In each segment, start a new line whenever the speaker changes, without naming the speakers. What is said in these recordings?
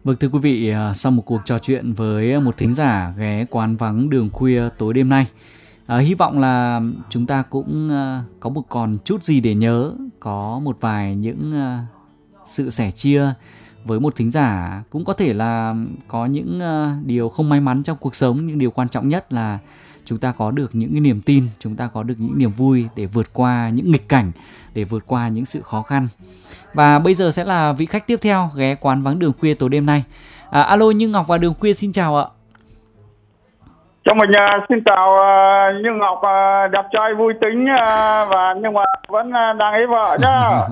Vâng, thưa quý vị, sau một cuộc trò chuyện với một thính giả ghé quán vắng đường khuya tối đêm nay, hy vọng là chúng ta cũng có một còn chút gì để nhớ, có một vài những sự sẻ chia với một thính giả, cũng có thể là có những điều không may mắn trong cuộc sống, nhưng điều quan trọng nhất là chúng ta có được những cái niềm tin, chúng ta có được những niềm vui để vượt qua những nghịch cảnh, để vượt qua những sự khó khăn. Và bây giờ sẽ là vị khách tiếp theo ghé quán vắng đường khuya tối đêm nay. Alo, Như Ngọc và Đường Khuya xin chào ạ.
Chào mình, xin chào Như Ngọc, đẹp trai vui tính, và nhưng mà vẫn đang lấy vợ nhá.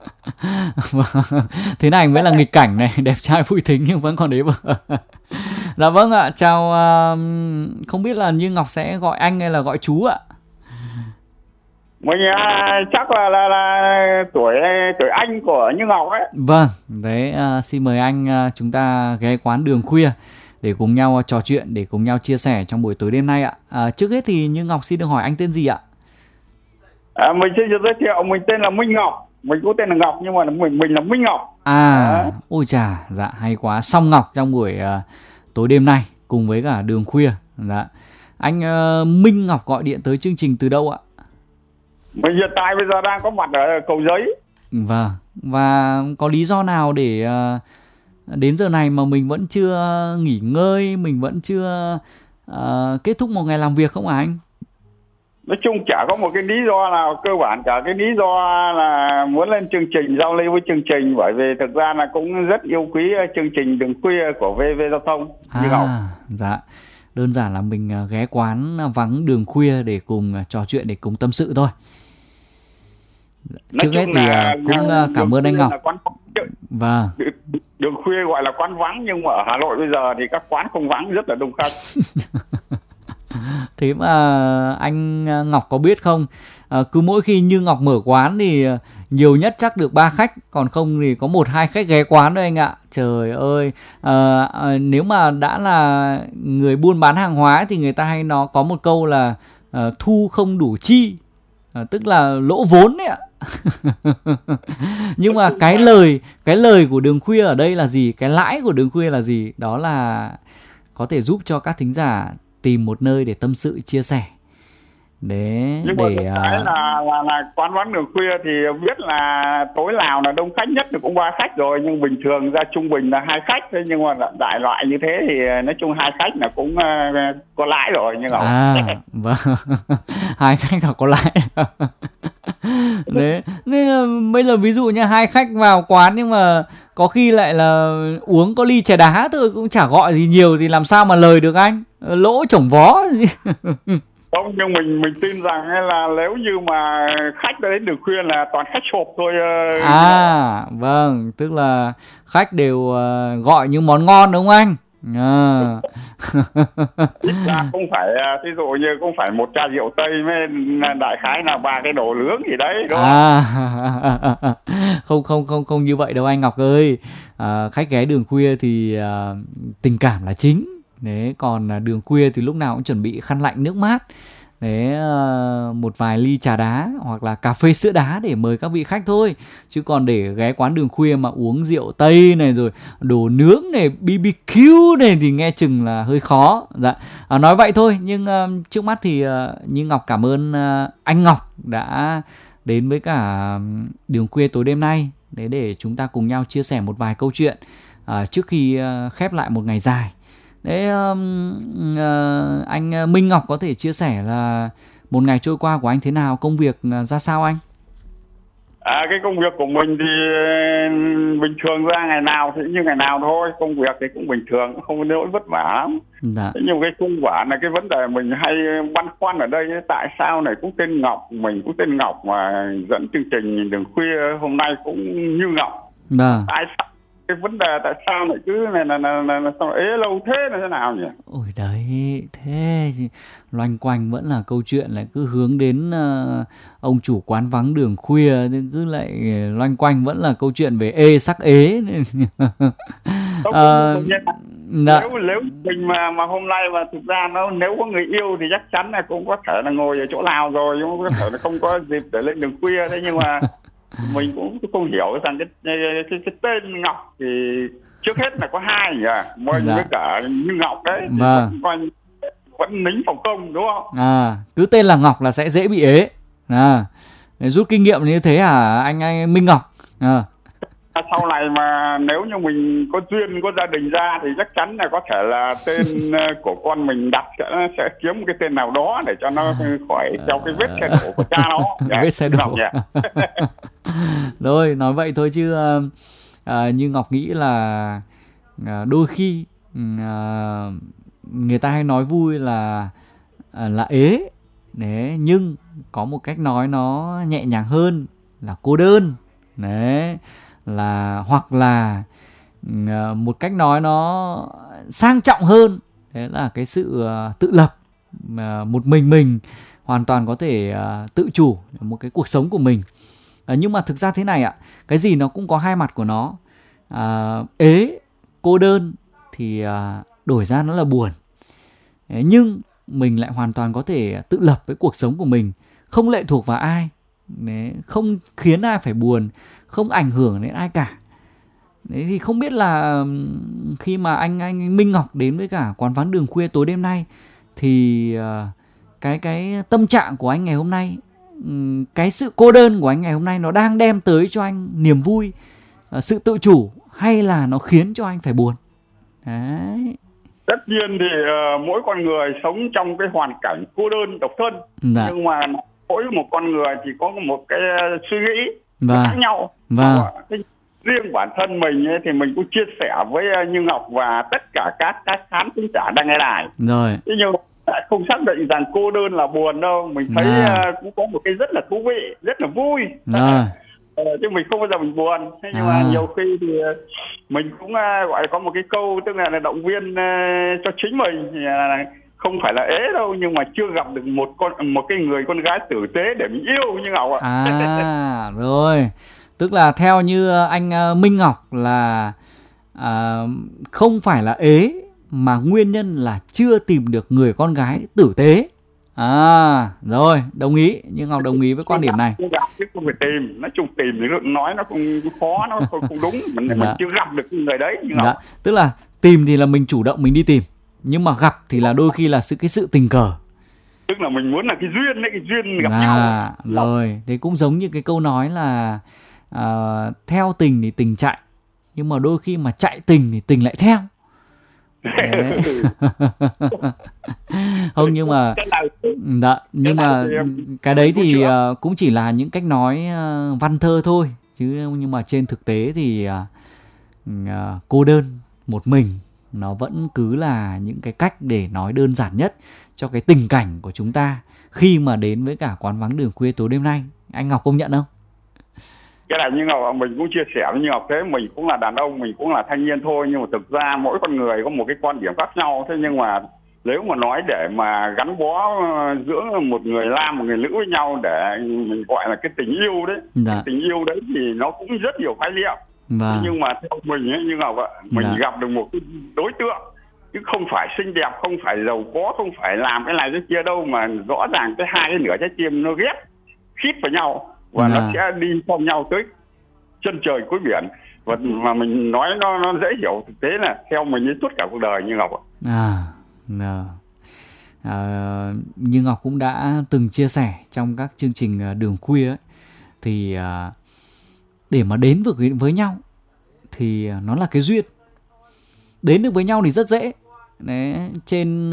Thế này mới là nghịch cảnh này, đẹp trai vui tính nhưng vẫn còn lấy vợ. Dạ vâng ạ, chào, không biết là Như Ngọc sẽ gọi anh hay là gọi chú ạ?
Mình chắc là tuổi anh của Như Ngọc ấy.
Vâng, đấy, xin mời anh, chúng ta ghé quán đường khuya để cùng nhau trò chuyện, để cùng nhau chia sẻ trong buổi tối đêm nay ạ. Trước hết thì Như Ngọc xin được hỏi anh tên gì ạ?
Mình xin giới thiệu, mình tên là Minh Ngọc. Mình cũng tên là Ngọc nhưng mà mình là Minh Ngọc.
Ôi chà, dạ hay quá. Song Ngọc trong buổi tối đêm nay cùng với cả đường khuya. Dạ. Anh Minh Ngọc gọi điện tới chương trình từ đâu ạ?
Mình hiện tại bây giờ đang có mặt ở Cầu Giấy.
Vâng, và có lý do nào để đến giờ này mà mình vẫn chưa nghỉ ngơi, mình vẫn chưa kết thúc một ngày làm việc không hả anh?
Nói chung chả có một cái lý do nào cơ bản cả. Cái lý do là muốn lên chương trình, giao lưu với chương trình. Bởi vì thực ra là cũng rất yêu quý chương trình Đường Khuya của VV Giao thông.
Dạ. Đơn giản là mình ghé quán vắng đường khuya để cùng trò chuyện, để cùng tâm sự thôi. Trước hết thì cũng cảm ơn anh Ngọc. Vâng.
Đường khuya gọi là quán vắng, nhưng mà ở Hà Nội bây giờ thì các quán không vắng, rất là đông khách.
Thế mà anh Ngọc có biết không, cứ mỗi khi Như Ngọc mở quán thì nhiều nhất chắc được 3 khách, còn không thì có 1-2 khách ghé quán thôi anh ạ. Trời ơi, nếu mà đã là người buôn bán hàng hóa thì người ta hay có một câu là thu không đủ chi, tức là lỗ vốn đấy ạ. Nhưng mà cái lời của Đường Khuya ở đây là gì? Cái lãi của Đường Khuya là gì? Đó là có thể giúp cho các thính giả tìm một nơi để tâm sự, chia sẻ.
Nhưng mà cái là quán vắng đường khuya thì biết là tối nào là đông khách nhất thì cũng 3 khách rồi, nhưng bình thường ra trung bình là 2 khách thôi. Nhưng mà đại loại như thế thì nói chung 2 khách là cũng có lãi rồi. Nhưng
vâng. 2 khách là có lãi. Đấy, nên bây giờ ví dụ như 2 khách vào quán nhưng mà có khi lại là uống có ly chè đá thôi, cũng chả gọi gì nhiều thì làm sao mà lời được anh? Lỗ chổng vó.
Không, nhưng mình tin rằng là nếu như mà khách đến Đường Khuya là toàn khách sộp thôi.
Vâng, tức là khách đều gọi những món ngon đúng không anh?
Ít ra cũng phải, ví dụ như cũng phải 1 chai rượu Tây với đại khái là 3 cái đồ nướng gì đấy, đúng
không? Không như vậy đâu anh Ngọc ơi. Khách ghé Đường Khuya thì tình cảm là chính. Đấy, còn Đường Khuya thì lúc nào cũng chuẩn bị khăn lạnh nước mát. Đấy, một vài ly trà đá hoặc là cà phê sữa đá để mời các vị khách thôi. Chứ còn để ghé quán Đường Khuya mà uống rượu Tây này, rồi đồ nướng này, BBQ này thì nghe chừng là hơi khó. Dạ, nói vậy thôi. Nhưng trước mắt thì Như Ngọc cảm ơn anh Ngọc đã đến với cả Đường Khuya tối đêm nay. Đấy, để chúng ta cùng nhau chia sẻ một vài câu chuyện trước khi khép lại một ngày dài. Đấy, anh Minh Ngọc có thể chia sẻ là một ngày trôi qua của anh thế nào, công việc ra sao anh?
Cái công việc của mình thì bình thường ra ngày nào thì như ngày nào thôi. Công việc thì cũng bình thường, không có nỗi vất vả lắm. Thế nhưng cái công quả là cái vấn đề mình hay băn khoăn ở đây, tại sao này cũng tên Ngọc, mình cũng tên Ngọc mà dẫn chương trình Đường Khuya hôm nay cũng Như Ngọc. Tại sao cái vấn đề tại sao lại cứ này là sao ế lâu thế là thế nào nhỉ?
Ôi đấy, thế loanh quanh vẫn là câu chuyện lại cứ hướng đến ông chủ quán vắng Đường Khuya, cứ lại loanh quanh vẫn là câu chuyện về sắc ế.
Nếu mình mà hôm nay mà thực ra nếu có người yêu thì chắc chắn là cũng có thể là ngồi ở chỗ nào rồi, nhưng có thể là không có dịp để lên Đường Khuya. Thế nhưng mà mình cũng không hiểu rằng cái tên Ngọc thì trước hết là có hai nhỉ, mình
Dạ.
với cả Như Ngọc đấy, thì
Vâng.
vẫn nính phòng công đúng không?
Cứ tên là Ngọc là sẽ dễ bị ế. Rút kinh nghiệm như thế hả anh Minh Ngọc?
Sau này mà nếu như mình có duyên, có gia đình ra thì chắc chắn là có thể là tên của con mình đặt sẽ kiếm một cái tên nào đó để cho nó khỏi theo cái vết xe đổ của cha nó.
Vết xe đổ. Rồi, nói vậy thôi chứ Như Ngọc nghĩ là đôi khi người ta hay nói vui là ế. Đấy, nhưng có một cách nói nó nhẹ nhàng hơn là cô đơn. Đấy, hoặc là một cách nói nó sang trọng hơn, đấy là cái sự tự lập, một mình hoàn toàn có thể tự chủ một cái cuộc sống của mình. Nhưng mà thực ra thế này ạ, cái gì nó cũng có hai mặt của nó. Ế, cô đơn thì đổi ra nó là buồn. Nhưng mình lại hoàn toàn có thể tự lập với cuộc sống của mình, không lệ thuộc vào ai, không khiến ai phải buồn, không ảnh hưởng đến ai cả. Đấy, thì không biết là khi mà anh Minh Ngọc đến với cả Quán Vắng Đường Khuya tối đêm nay thì cái tâm trạng của anh ngày hôm nay, cái sự cô đơn của anh ngày hôm nay nó đang đem tới cho anh niềm vui, sự tự chủ, hay là nó khiến cho anh phải buồn? Đấy.
Tất nhiên thì mỗi con người sống trong cái hoàn cảnh cô đơn độc thân. Dạ. Nhưng mà mỗi một con người thì có một cái suy nghĩ khác nhau. Riêng bản thân mình ấy, thì mình cũng chia sẻ với Như Ngọc và tất cả các khán thính giả đang nghe đài.
Rồi.
Thế nhưng không xác định rằng cô đơn là buồn đâu. Mình thấy cũng có một cái rất là thú vị, rất là vui. Chứ mình không bao giờ mình buồn. Thế nhưng mà nhiều khi thì mình cũng gọi là có một cái câu, tức là động viên cho chính mình, thì không phải là ế đâu, nhưng mà chưa gặp được một cái người con gái tử tế để mình yêu như Ngọc ạ.
Rồi, tức là theo như anh Minh Ngọc là không phải là ế, mà nguyên nhân là chưa tìm được người con gái tử tế. Rồi, đồng ý. Nhưng Ngọc đồng ý với quan điểm này.
Không phải tìm, nói chung tìm thì nói nó cũng khó, nó không đúng. Mình chưa gặp được người đấy.
Tức là tìm thì là mình chủ động mình đi tìm, nhưng mà gặp thì là đôi khi là cái sự tình cờ.
Tức là mình muốn là cái duyên gặp nhau.
Rồi, thế cũng giống như cái câu nói là theo tình thì tình chạy, nhưng mà đôi khi mà chạy tình thì tình lại theo. Không, nhưng mà cái đấy thì cũng chỉ là những cách nói văn thơ thôi, nhưng mà trên thực tế thì cô đơn một mình nó vẫn cứ là những cái cách để nói đơn giản nhất cho cái tình cảnh của chúng ta khi mà đến với cả Quán Vắng Đường Khuya tối đêm nay. Anh Ngọc công nhận không?
Cái này như Ngọc, mình cũng chia sẻ với như Ngọc thế, mình cũng là đàn ông, mình cũng là thanh niên thôi, nhưng mà thực ra mỗi con người có một cái quan điểm khác nhau. Thế nhưng mà nếu mà nói để mà gắn bó giữa một người nam một người nữ với nhau để mình gọi là cái tình yêu đấy, cái tình yêu đấy thì nó cũng rất nhiều khái niệm. Nhưng mà theo mình ấy, như Ngọc ạ, mình gặp được một cái đối tượng chứ không phải xinh đẹp, không phải giàu có, không phải làm cái này cái kia đâu, mà rõ ràng cái hai cái nửa trái tim nó ghép khít vào nhau và nó sẽ đi cùng nhau tới chân trời cuối biển. Và mà mình nói nó dễ hiểu, thực tế là theo mình đến suốt cả cuộc đời như Ngọc ạ.
Như Ngọc cũng đã từng chia sẻ trong các chương trình Đường Khuya ấy, thì để mà đến được với nhau thì nó là cái duyên. Đến được với nhau thì rất dễ. Đấy, trên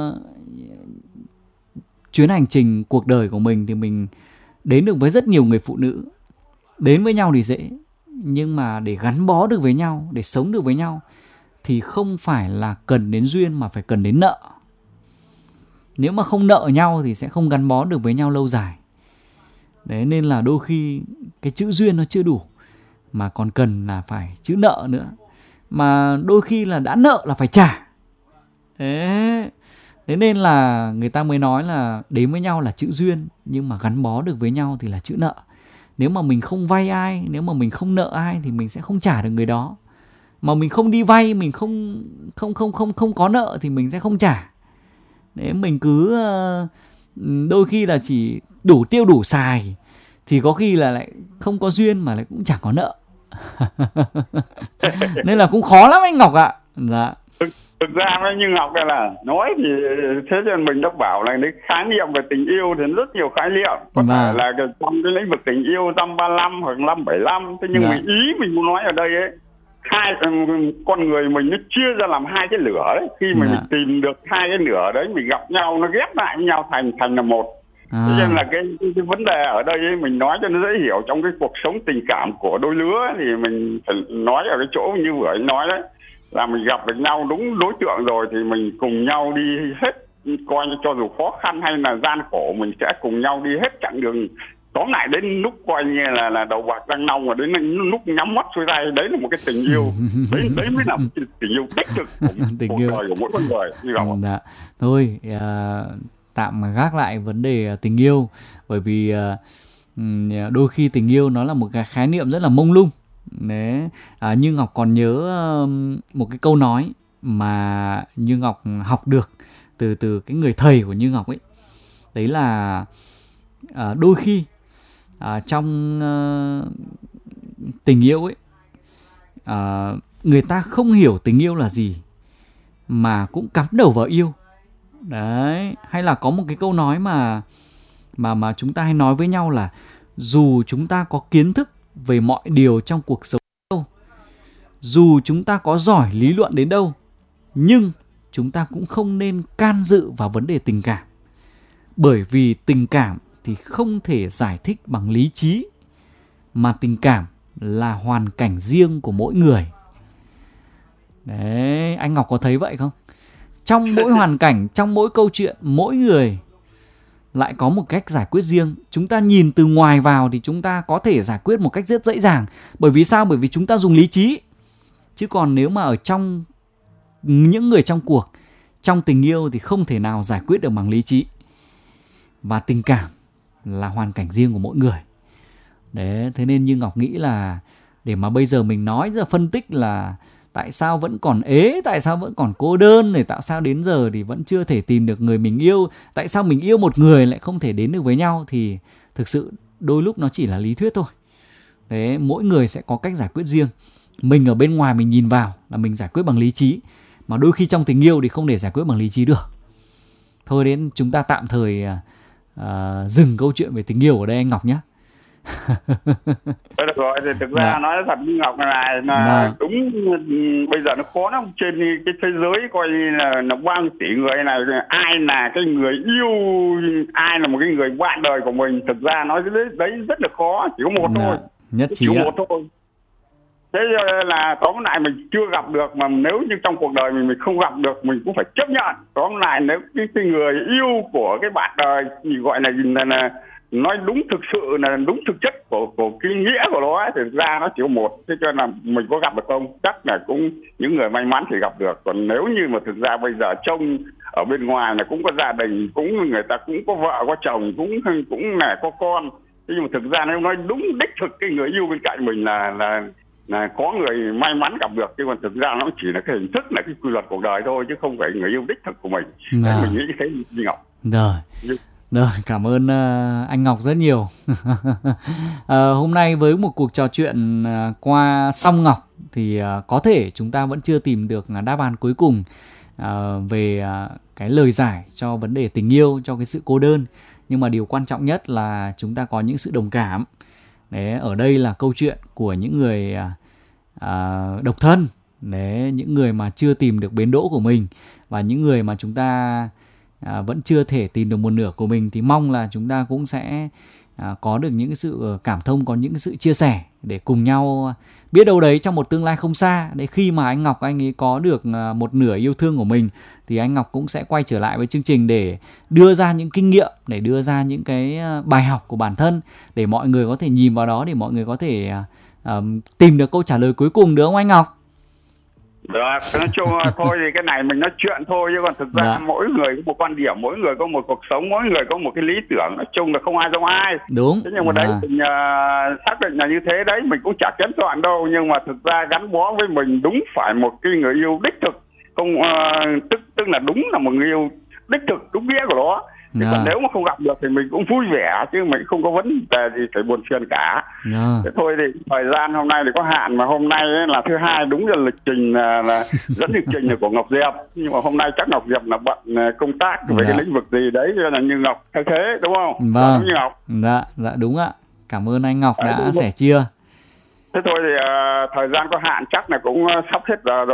chuyến hành trình cuộc đời của mình thì mình đến được với rất nhiều người phụ nữ. Đến với nhau thì dễ, nhưng mà để gắn bó được với nhau, để sống được với nhau thì không phải là cần đến duyên mà phải cần đến nợ. Nếu mà không nợ nhau thì sẽ không gắn bó được với nhau lâu dài. Đấy, nên là đôi khi cái chữ duyên nó chưa đủ, mà còn cần là phải chữ nợ nữa. Mà đôi khi là đã nợ là phải trả. Thế nên là người ta mới nói là đến với nhau là chữ duyên, nhưng mà gắn bó được với nhau thì là chữ nợ. Nếu mà mình không vay ai, nếu mà mình không nợ ai thì mình sẽ không trả được người đó. Mà mình không đi vay, mình không có nợ thì mình sẽ không trả. Đấy, mình cứ đôi khi là chỉ đủ tiêu đủ xài thì có khi là lại không có duyên mà lại cũng chẳng có nợ. Nên là cũng khó lắm anh Ngọc ạ. Dạ.
Thực ra với như Ngọc đây là nói thì thế cho nên mình đã bảo là cái khái niệm về tình yêu thì rất nhiều khái niệm, có thể là trong cái lĩnh vực tình yêu năm 35 hoặc năm 75. Thế nhưng mà ý mình muốn nói ở đây ấy, hai con người mình nó chia ra làm hai cái lửa đấy. Khi mà mình tìm được hai cái lửa đấy, mình gặp nhau nó ghép lại với nhau thành là một. Thế nên là cái vấn đề ở đây ấy, mình nói cho nó dễ hiểu. Trong cái cuộc sống tình cảm của đôi lứa thì mình phải nói ở cái chỗ như vừa anh nói đấy, là mình gặp được nhau đúng đối tượng rồi thì mình cùng nhau đi hết, coi như cho dù khó khăn hay là gian khổ mình sẽ cùng nhau đi hết chặng đường. Tóm lại đến lúc coi như là đầu bạc răng nong, và đến lúc nhắm mắt xuôi tay, đấy là một cái tình yêu. Đấy mới là tình yêu đích thực cuộc đời của mỗi con người.
Dạ. Thôi tạm gác lại vấn đề tình yêu, bởi vì đôi khi tình yêu nó là một cái khái niệm rất là mông lung. Đấy, Như Ngọc còn nhớ một cái câu nói mà Như Ngọc học được từ cái người thầy của Như Ngọc ấy. Đấy là đôi khi trong tình yêu ấy, người ta không hiểu tình yêu là gì mà cũng cắm đầu vào yêu. Đấy, hay là có một cái câu nói mà chúng ta hay nói với nhau là dù chúng ta có kiến thức về mọi điều trong cuộc sống đâu, dù chúng ta có giỏi lý luận đến đâu, nhưng chúng ta cũng không nên can dự vào vấn đề tình cảm. Bởi vì tình cảm thì không thể giải thích bằng lý trí, mà tình cảm là hoàn cảnh riêng của mỗi người. Đấy, anh Ngọc có thấy vậy không? Trong mỗi hoàn cảnh, trong mỗi câu chuyện, mỗi người lại có một cách giải quyết riêng. Chúng ta nhìn từ ngoài vào thì chúng ta có thể giải quyết một cách rất dễ dàng. Bởi vì sao? Bởi vì chúng ta dùng lý trí. Chứ còn nếu mà ở trong những người trong cuộc, trong tình yêu thì không thể nào giải quyết được bằng lý trí. Và tình cảm là hoàn cảnh riêng của mỗi người. Đấy, thế nên Như Ngọc nghĩ là để mà bây giờ mình nói ra phân tích là tại sao vẫn còn ế, tại sao vẫn còn cô đơn này, tại sao đến giờ thì vẫn chưa thể tìm được người mình yêu, tại sao mình yêu một người lại không thể đến được với nhau, thì thực sự đôi lúc nó chỉ là lý thuyết thôi. Đấy, mỗi người sẽ có cách giải quyết riêng. Mình ở bên ngoài mình nhìn vào là mình giải quyết bằng lý trí, mà đôi khi trong tình yêu thì không thể giải quyết bằng lý trí được. Thôi đến chúng ta tạm thời dừng câu chuyện về tình yêu ở đây anh Ngọc nhé.
Được rồi, thì thực ra nói thật với Ngọc này là đúng, bây giờ nó khó lắm. Trên cái thế giới coi như là nó 30 tỷ người này, ai là cái người yêu, ai là một cái người bạn đời của mình, thực ra nói đấy rất là khó, chỉ có một thôi,
nhất trí
chỉ có một thôi. Thế là tóm lại mình chưa gặp được, mà nếu như trong cuộc đời mình không gặp được mình cũng phải chấp nhận. Tóm lại nếu cái người yêu của cái bạn đời thì gọi là nói đúng thực sự là đúng thực chất của cái nghĩa của nó ấy, thì ra nó chỉ có một. Thế cho nên là mình có gặp được không? Chắc là cũng những người may mắn thì gặp được. Còn nếu như mà thực ra bây giờ trông ở bên ngoài là cũng có gia đình, cũng người ta cũng có vợ có chồng, cũng là có con. Thế nhưng mà thực ra nếu nói đúng đích thực cái người yêu bên cạnh mình là có người may mắn gặp được, chứ còn thực ra nó chỉ là cái hình thức, là cái quy luật cuộc đời thôi, chứ không phải người yêu đích thực của mình. Thế mình nghĩ như thế như Ngọc.
Rồi, cảm ơn anh Ngọc rất nhiều. Hôm nay với một cuộc trò chuyện qua Song Ngọc thì có thể chúng ta vẫn chưa tìm được đáp án cuối cùng về cái lời giải cho vấn đề tình yêu, cho cái sự cô đơn. Nhưng mà điều quan trọng nhất là chúng ta có những sự đồng cảm. Đấy, ở đây là câu chuyện của những người độc thân. Đấy, những người mà chưa tìm được bến đỗ của mình, và những người mà chúng ta vẫn chưa thể tìm được một nửa của mình, thì mong là chúng ta cũng sẽ có được những sự cảm thông, có những sự chia sẻ để cùng nhau biết đâu đấy trong một tương lai không xa, để khi mà anh Ngọc anh ấy có được một nửa yêu thương của mình thì anh Ngọc cũng sẽ quay trở lại với chương trình để đưa ra những kinh nghiệm, để đưa ra những cái bài học của bản thân, để mọi người có thể nhìn vào đó, để mọi người có thể tìm được câu trả lời cuối cùng, được không anh Ngọc?
Được, nói chung thôi thì cái này mình nói chuyện thôi, chứ còn thực ra mỗi người có một quan điểm, mỗi người có một cuộc sống, mỗi người có một cái lý tưởng, nói chung là không ai giống ai.
Đúng.
Thế nhưng mà đấy mình xác định là như thế đấy, mình cũng chả kén chọn đâu, nhưng mà thực ra gắn bó với mình đúng phải một cái người yêu đích thực, không tức là đúng là một người yêu đích thực đúng nghĩa của nó. Còn nếu mà không gặp được thì mình cũng vui vẻ, chứ mình không có vấn đề gì phải buồn phiền cả. Thế thôi thì thời gian hôm nay thì có hạn, mà hôm nay ấy là thứ hai, đúng là lịch trình là dẫn lịch trình là của Ngọc Diệp, nhưng mà hôm nay chắc Ngọc Diệp là bận công tác về cái lĩnh vực gì đấy, cho nên là Như Ngọc thay thế, đúng không?
Vâng.
Như Ngọc.
Dạ đúng ạ. Cảm ơn anh Ngọc đã sẻ chia.
Thế thôi thì thời gian có hạn, chắc là cũng sắp hết giờ rồi.